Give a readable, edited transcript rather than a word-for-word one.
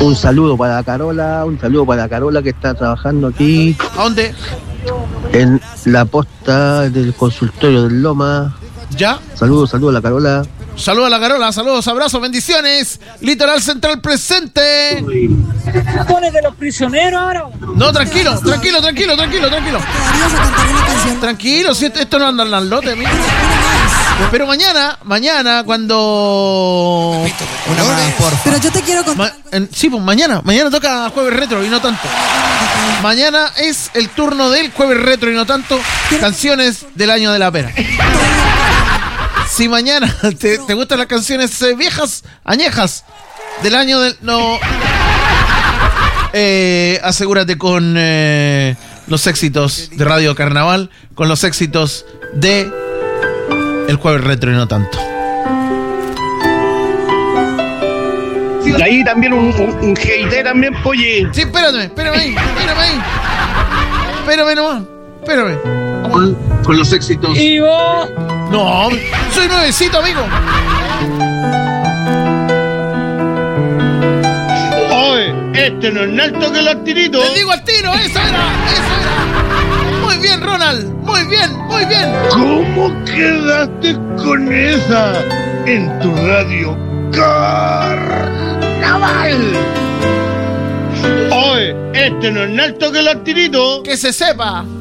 Un saludo para Carola, que está trabajando aquí. ¿A dónde? En la posta del consultorio del Loma. ¿Ya? Saludos a la Carola. Saludos a la Carola, saludos, abrazos, bendiciones. Litoral Central presente. ¿Pones de los prisioneros ahora? No, tranquilo. Tranquilo, si esto no anda en las lotes, mira. Pero mañana, cuando... Una más, por favor. Pero yo te quiero contar. Sí, pues mañana toca Jueves Retro y no tanto. Mañana es el turno del Jueves Retro y no tanto. Canciones del año de la pera. Si mañana te gustan las canciones viejas, añejas, del año del... No... asegúrate con los éxitos de Radio Carnaval, con los éxitos de el Jueves Retro y no tanto. Y ahí también un GIT también, oye. Sí, espérame ahí. Espérame nomás. Con los éxitos. ¿Y vos? No, soy nuevecito, amigo. Oye, este no es alto que los tiritos. Te digo al tiro, eso era. Muy bien, Ronald. Muy bien. ¿Cómo quedaste con esa en tu radio Carnaval? Oye, este no es alto que los tiritos. Que se sepa.